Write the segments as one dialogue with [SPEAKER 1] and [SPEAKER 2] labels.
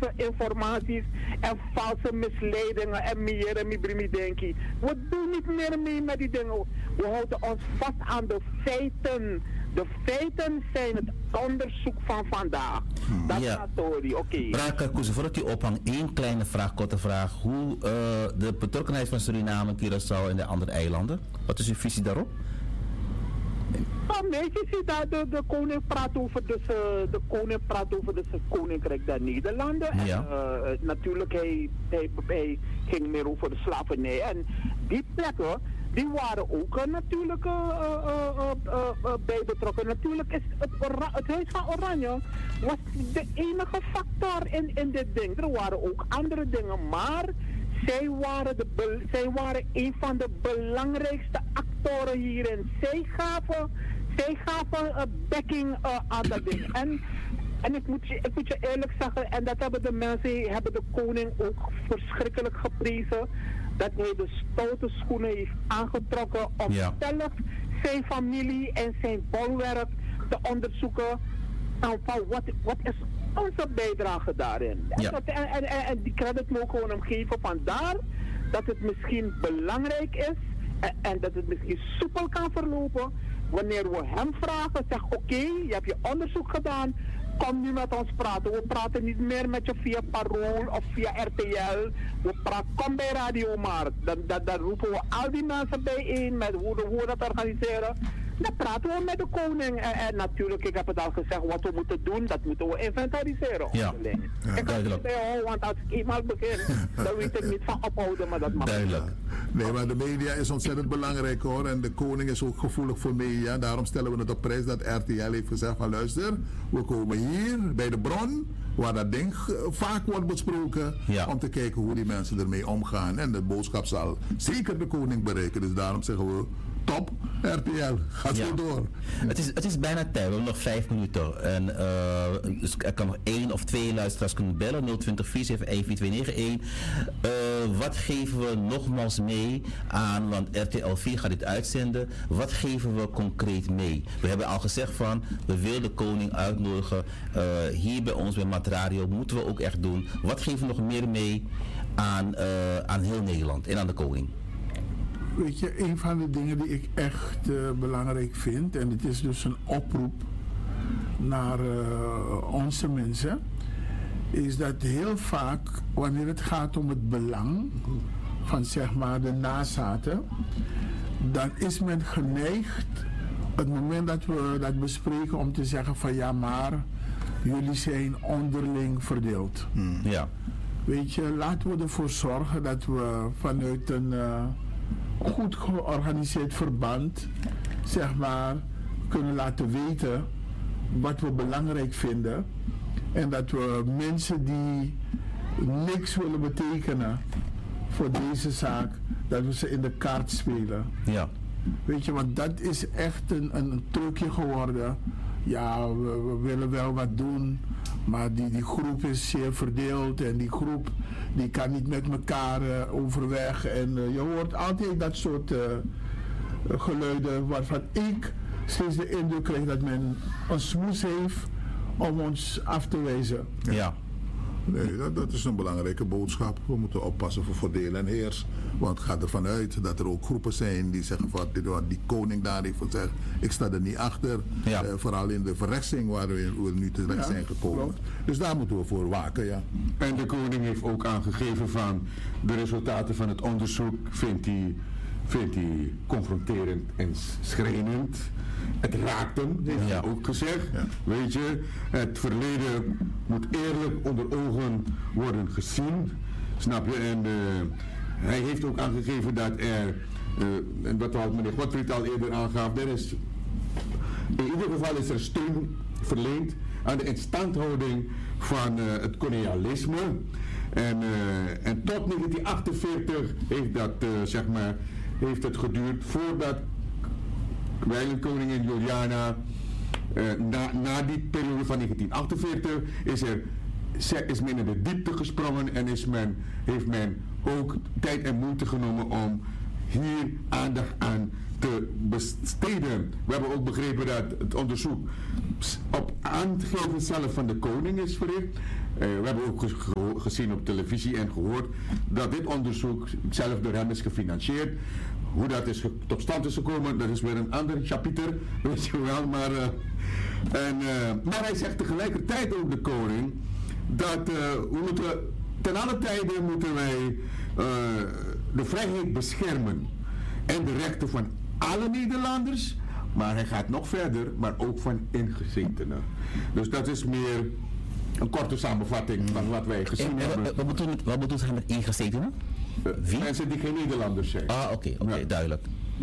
[SPEAKER 1] valse informaties en valse misleidingen en meer en meer denken. We doen niet meer mee met die dingen. We houden ons vast aan de feiten. De feiten zijn het onderzoek van vandaag. Dat is een story, oké.
[SPEAKER 2] Braka Koes, voordat u ophangt, één kleine vraag, korte vraag. Hoe de betrokkenheid van Suriname, Curaçao en de andere eilanden? Wat is uw visie daarop?
[SPEAKER 1] Je ziet dat de koning praat over het koninkrijk der Nederlanden.
[SPEAKER 2] Ja.
[SPEAKER 1] En natuurlijk, hij ging meer over de slavernij. En die plekken, die waren ook natuurlijk bij betrokken. Natuurlijk is het Huis van Oranje was de enige factor in dit ding. Er waren ook andere dingen, maar zij waren een van de belangrijkste actoren hierin. Zij gaven backing aan dat ding. En ik moet je eerlijk zeggen, en dat hebben de koning ook verschrikkelijk geprezen, dat hij de stoute schoenen heeft aangetrokken om zelf zijn familie en zijn bolwerk te onderzoeken. Nou, van wat is onze bijdrage daarin?
[SPEAKER 2] Ja.
[SPEAKER 1] En die credit mogen we hem geven. Vandaar dat het misschien belangrijk is en dat het misschien soepel kan verlopen. Wanneer we hem vragen, zeg oké, je hebt je onderzoek gedaan, kom nu met ons praten. We praten niet meer met je via Parool of via RTL. Kom bij Radio Markt. Dan roepen we al die mensen bijeen met hoe we dat organiseren. Dan praten we met de koning. En natuurlijk, ik heb het al gezegd, wat we moeten doen, dat moeten we inventariseren.
[SPEAKER 2] Ja.
[SPEAKER 1] Ik kan het niet bijhouden, want als ik eenmaal begin, dan weet ik niet van ophouden, maar dat mag
[SPEAKER 2] duidelijk.
[SPEAKER 3] Nee, maar de media is ontzettend belangrijk hoor. En de koning is ook gevoelig voor media. Daarom stellen we het op prijs dat RTL heeft gezegd van luister, we komen hier bij de bron, waar dat ding vaak wordt besproken, om te kijken hoe die mensen ermee omgaan. En de boodschap zal zeker de koning bereiken. Dus daarom zeggen we, top, RTL, ga zo door.
[SPEAKER 2] Het is bijna tijd, we hebben nog 5 minuten. En dus er kan nog 1 of 2 luisteraars kunnen bellen, 020 471 4291. Wat geven we nogmaals mee aan, want RTL 4 gaat dit uitzenden, wat geven we concreet mee? We hebben al gezegd van, we willen de koning uitnodigen, hier bij ons bij Matradio moeten we ook echt doen. Wat geven we nog meer mee aan heel Nederland en aan de koning?
[SPEAKER 4] Weet je, een van de dingen die ik echt belangrijk vind, en het is dus een oproep naar onze mensen, is dat heel vaak, wanneer het gaat om het belang van zeg maar de nazaten, dan is men geneigd, het moment dat we dat bespreken, om te zeggen van ja, maar jullie zijn onderling verdeeld.
[SPEAKER 2] Ja.
[SPEAKER 4] Weet je, laten we ervoor zorgen dat we vanuit een goed georganiseerd verband, zeg maar, kunnen laten weten wat we belangrijk vinden. En dat we mensen die niks willen betekenen voor deze zaak, dat we ze in de kaart spelen.
[SPEAKER 2] Ja.
[SPEAKER 4] Weet je, want dat is echt een trucje geworden. Ja, we willen wel wat doen, maar die groep is zeer verdeeld en die groep die kan niet met elkaar overweg. En je hoort altijd dat soort geluiden waarvan ik steeds de indruk krijg dat men een smoes heeft om ons af te wijzen.
[SPEAKER 2] Ja.
[SPEAKER 3] Nee, dat is een belangrijke boodschap. We moeten oppassen voor verdelen en heers. Want het gaat ervan uit dat er ook groepen zijn die zeggen van die koning daar heeft gezegd, ik sta er niet achter.
[SPEAKER 2] Ja.
[SPEAKER 3] Vooral in de verrechtsing waar we nu terecht zijn gekomen. Klopt. Dus daar moeten we voor waken, ja.
[SPEAKER 5] En de koning heeft ook aangegeven van de resultaten van het onderzoek vindt hij confronterend en schrijnend. Het raakt hem, heeft hij ook gezegd. Ja. Weet je, het verleden moet eerlijk onder ogen worden gezien. Snap je? En hij heeft ook aangegeven dat en wat meneer Godfried al eerder aangaf, in ieder geval is er steun verleend aan de instandhouding van het kolonialisme. En tot 1948 heeft het geduurd voordat Wijlen Koningin Juliana, na die periode van 1948 is men in de diepte gesprongen en heeft men ook tijd en moeite genomen om hier aandacht aan te besteden. We hebben ook begrepen dat het onderzoek op aangeven zelf van de koning is verricht. We hebben ook gezien op televisie en gehoord dat dit onderzoek zelf door hem is gefinancierd. Hoe dat is tot stand is gekomen, dat is weer een ander chapiter, weet je wel. Maar hij zegt tegelijkertijd ook, de koning, dat ten alle tijde moeten wij de vrijheid beschermen en de rechten van alle Nederlanders. Maar hij gaat nog verder, maar ook van ingezetenen. Dus dat is meer een korte samenvatting van wat wij gezien hebben.
[SPEAKER 2] Wat bedoelt hij met ingezetenen?
[SPEAKER 5] Mensen die geen Nederlanders zijn.
[SPEAKER 2] Oké,
[SPEAKER 5] Ja.
[SPEAKER 2] duidelijk.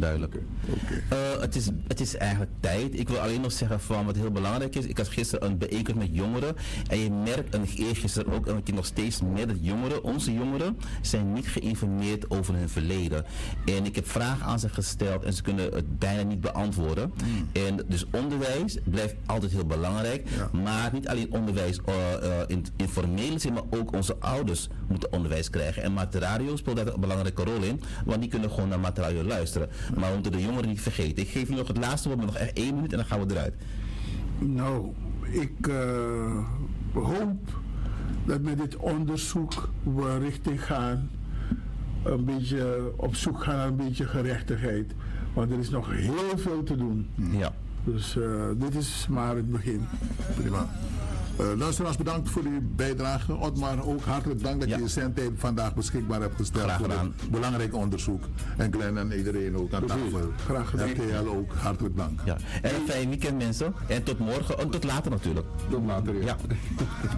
[SPEAKER 2] Het is eigenlijk tijd. Ik wil alleen nog zeggen van wat heel belangrijk is. Ik had gisteren een bijeenkomst met jongeren. En je merkt, en eergisteren ook, en wat je nog steeds merkt, dat jongeren, onze jongeren, zijn niet geïnformeerd over hun verleden. En ik heb vragen aan ze gesteld en ze kunnen het bijna niet beantwoorden. En dus onderwijs blijft altijd heel belangrijk.
[SPEAKER 3] Ja.
[SPEAKER 2] Maar niet alleen onderwijs in informele zin, maar ook onze ouders moeten onderwijs krijgen. En Materadio speelt daar een belangrijke rol in, want die kunnen gewoon naar Materadio luisteren. Maar we moeten de jongeren niet vergeten. Ik geef u nog het laatste woord, nog echt 1 minuut en dan gaan we eruit.
[SPEAKER 4] Nou, ik hoop dat met dit onderzoek we richting gaan, een beetje op zoek gaan naar een beetje gerechtigheid. Want er is nog heel veel te doen.
[SPEAKER 2] Ja.
[SPEAKER 4] Dus dit is maar het begin.
[SPEAKER 3] Prima. Luisteraars, bedankt voor uw bijdrage. Otmar, ook hartelijk dank dat je je zendtijd vandaag beschikbaar hebt gesteld
[SPEAKER 2] Graag
[SPEAKER 3] voor
[SPEAKER 2] gedaan.
[SPEAKER 3] het belangrijk onderzoek. En Glenn en iedereen ook aan tafel.
[SPEAKER 4] Graag gedaan.
[SPEAKER 3] RTL ook, hartelijk dank.
[SPEAKER 2] Ja. En een fijn weekend mensen. En tot morgen en tot later natuurlijk.
[SPEAKER 5] Tot later, ja.
[SPEAKER 2] Ja.